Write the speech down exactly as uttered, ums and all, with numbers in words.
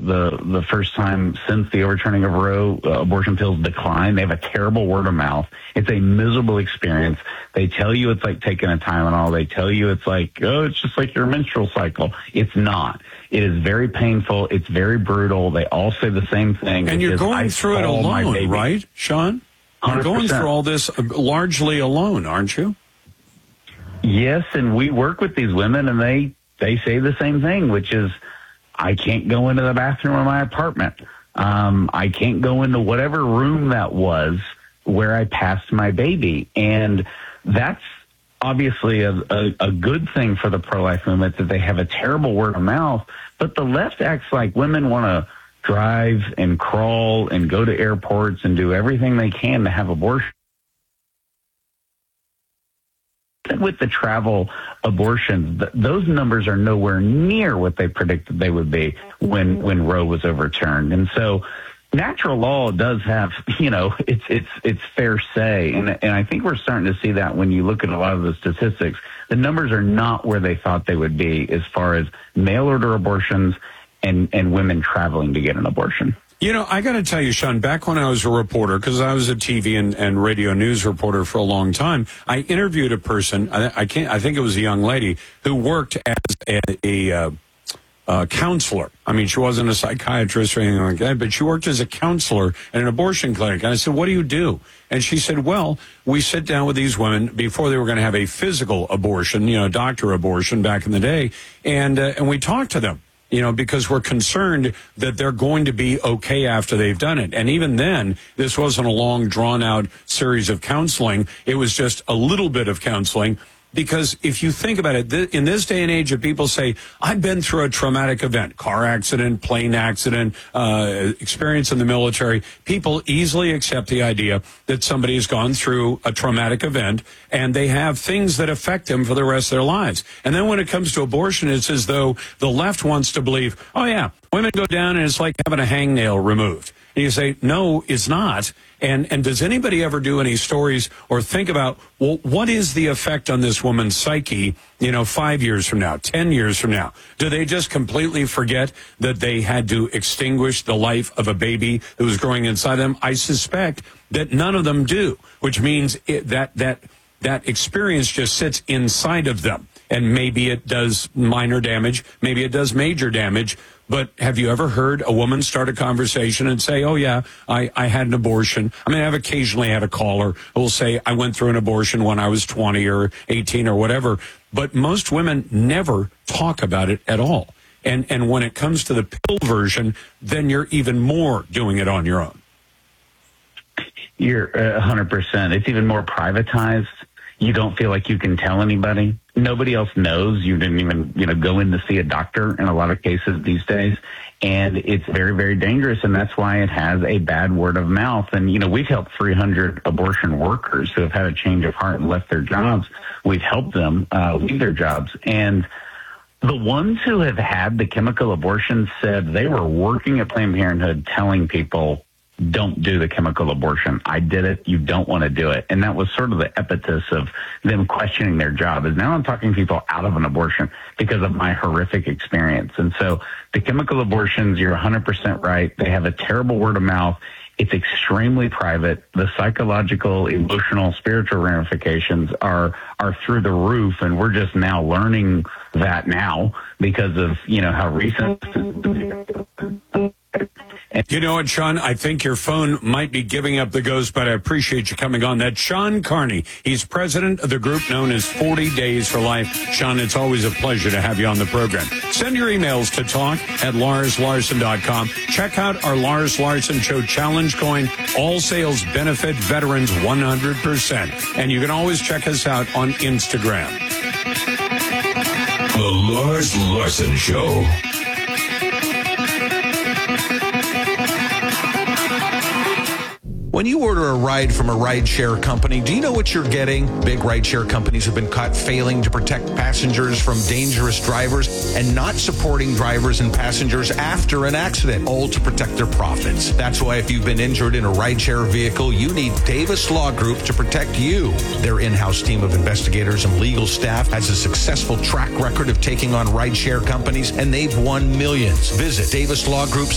the, the first time since the overturning of Roe, uh, abortion pills decline. They have a terrible word of mouth. It's a miserable experience. They tell you it's like taking a Tylenol. They tell you it's like, oh, it's just like your menstrual cycle. It's not. It is very painful. It's very brutal. They all say the same thing. And you're going through it alone, right, Sean? You're going through all this largely alone, aren't you? Yes, and we work with these women, and they, they say the same thing, which is, I can't go into the bathroom of my apartment. Um, I can't go into whatever room that was where I passed my baby. And that's obviously a, a, a good thing for the pro-life movement, that they have a terrible word of mouth. But the left acts like women want to drive and crawl and go to airports and do everything they can to have abortion. With the travel abortions, th- those numbers are nowhere near what they predicted they would be when, when Roe was overturned. And so natural law does have, you know, it's, it's, it's fair say. And, and I think we're starting to see that when you look at a lot of the statistics. The numbers are not where they thought they would be as far as mail order abortions and, and women traveling to get an abortion. You know, I got to tell you, Sean, back when I was a reporter, because I was a T V and, and radio news reporter for a long time, I interviewed a person, I, I can't, I think it was a young lady, who worked as a, a uh, uh, counselor. I mean, she wasn't a psychiatrist or anything like that, but she worked as a counselor at an abortion clinic. And I said, what do you do? And she said, well, we sit down with these women before they were going to have a physical abortion, you know, doctor abortion back in the day, and uh, and we talk to them. You know, because we're concerned that they're going to be okay after they've done it. And even then, this wasn't a long, drawn-out series of counseling. It was just a little bit of counseling. Because if you think about it, th- in this day and age, if people say, I've been through a traumatic event, car accident, plane accident, uh, experience in the military, people easily accept the idea that somebody has gone through a traumatic event and they have things that affect them for the rest of their lives. And then when it comes to abortion, it's as though the left wants to believe, oh, yeah, women go down and it's like having a hangnail removed. And you say, no, it's not. And and does anybody ever do any stories or think about, well, what is the effect on this woman's psyche, you know, five years from now, ten years from now? Do they just completely forget that they had to extinguish the life of a baby that was growing inside them? I suspect that none of them do, which means it, that that that experience just sits inside of them. And maybe it does minor damage, maybe it does major damage. But have you ever heard a woman start a conversation and say, oh, yeah, I, I had an abortion? I mean, I've occasionally had a caller who will say, I went through an abortion when I was twenty or eighteen or whatever. But most women never talk about it at all. And, and when it comes to the pill version, then you're even more doing it on your own. You're uh, one hundred percent. It's even more privatized. You don't feel like you can tell anybody. Nobody else knows. You didn't even, you know, go in to see a doctor in a lot of cases these days. And it's very, very dangerous. And that's why it has a bad word of mouth. And, you know, we've helped three hundred abortion workers who have had a change of heart and left their jobs. We've helped them uh, leave their jobs. And the ones who have had the chemical abortions said they were working at Planned Parenthood telling people, don't do the chemical abortion. I did it. You don't want to do it. And that was sort of the impetus of them questioning their job. Is now I'm talking people out of an abortion because of my horrific experience. And so the chemical abortions, you're one hundred percent right. They have a terrible word of mouth. It's extremely private. The psychological, emotional, spiritual ramifications are are through the roof, and we're just now learning that now because of, you know, how recent. You know what, Sean? I think your phone might be giving up the ghost, but I appreciate you coming on. That's Sean Carney. He's president of the group known as forty days for life. Sean, it's always a pleasure to have you on the program. Send your emails to talk at lars larson dot com. Check out our Lars Larson Show Challenge Coin. All sales benefit veterans one hundred percent. And you can always check us out on Instagram. The Lars Larson Show. When you order a ride from a rideshare company, do you know what you're getting? Big rideshare companies have been caught failing to protect passengers from dangerous drivers and not supporting drivers and passengers after an accident, all to protect their profits. That's why if you've been injured in a rideshare vehicle, you need Davis Law Group to protect you. Their in-house team of investigators and legal staff has a successful track record of taking on rideshare companies, and they've won millions. Visit Davis Law Group.